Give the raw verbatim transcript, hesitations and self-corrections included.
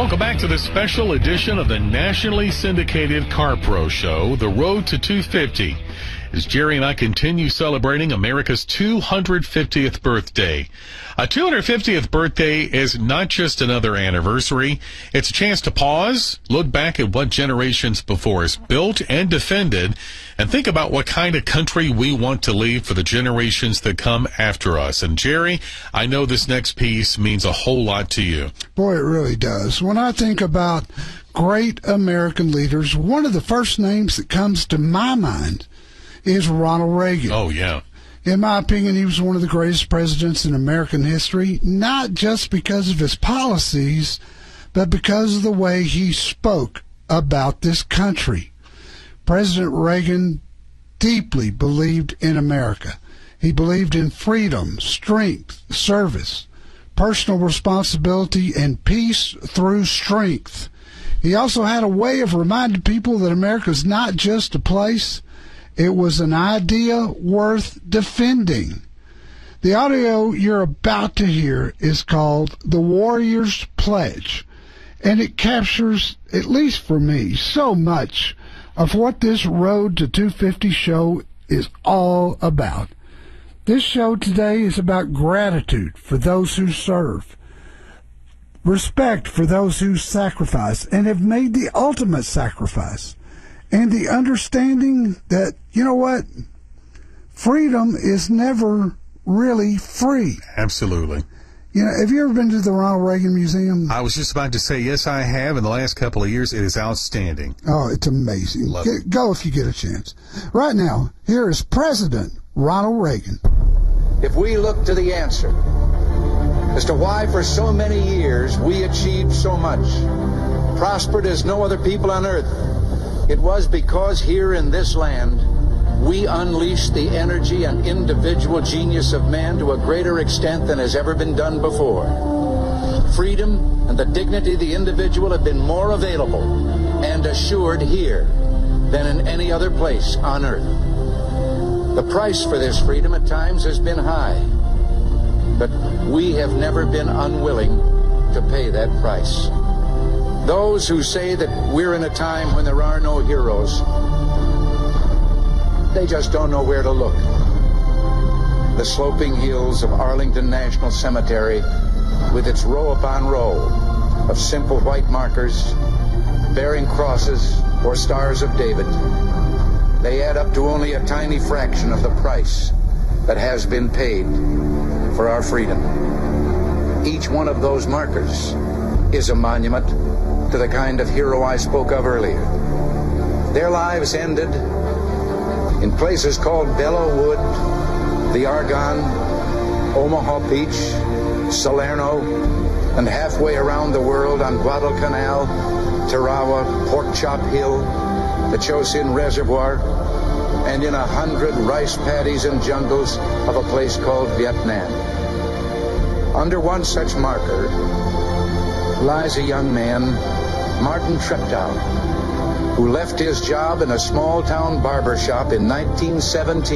Welcome back to this special edition of the nationally syndicated CarPro Show, The Road to two fifty. As Jerry and I continue celebrating America's two hundred fiftieth birthday. A two hundred fiftieth birthday is not just another anniversary. It's a chance to pause, look back at what generations before us built and defended, and think about what kind of country we want to leave for the generations that come after us. And Jerry, I know this next piece means a whole lot to you. Boy, it really does. When I think about great American leaders, one of the first names that comes to my mind is Ronald Reagan. Oh, yeah. In my opinion, he was one of the greatest presidents in American history, not just because of his policies, but because of the way he spoke about this country. President Reagan deeply believed in America. He believed in freedom, strength, service, personal responsibility, and peace through strength. He also had a way of reminding people that America is not just a place. It was an idea worth defending. The audio you're about to hear is called The Warrior's Pledge, and it captures, at least for me, so much of what this Road to two fifty show is all about. This show today is about gratitude for those who serve, respect for those who sacrifice and have made the ultimate sacrifice, and the understanding that, you know what, freedom is never really free. Absolutely. You know, have you ever been to the Ronald Reagan Museum? I was just about to say, yes, I have. In the last couple of years, it is outstanding. Oh, it's amazing. Love Get, it. Go if you get a chance. Right now, here is President Ronald Reagan. If we look to the answer as to why for so many years we achieved so much, prospered as no other people on earth, it was because here in this land, we unleashed the energy and individual genius of man to a greater extent than has ever been done before. Freedom and the dignity of the individual have been more available and assured here than in any other place on earth. The price for this freedom at times has been high, but we have never been unwilling to pay that price. Those who say that we're in a time when there are no heroes, they just don't know where to look. The sloping hills of Arlington National Cemetery, with its row upon row of simple white markers bearing crosses or stars of David, they add up to only a tiny fraction of the price that has been paid for our freedom. Each one of those markers is a monument to the kind of hero I spoke of earlier. Their lives ended in places called Belleau Wood, the Argonne, Omaha Beach, Salerno, and halfway around the world on Guadalcanal, Tarawa, Pork Chop Hill, the Chosin Reservoir, and in a hundred rice paddies and jungles of a place called Vietnam. Under one such marker lies a young man, Martin Treptow, who left his job in a small-town barber shop in nineteen seventeen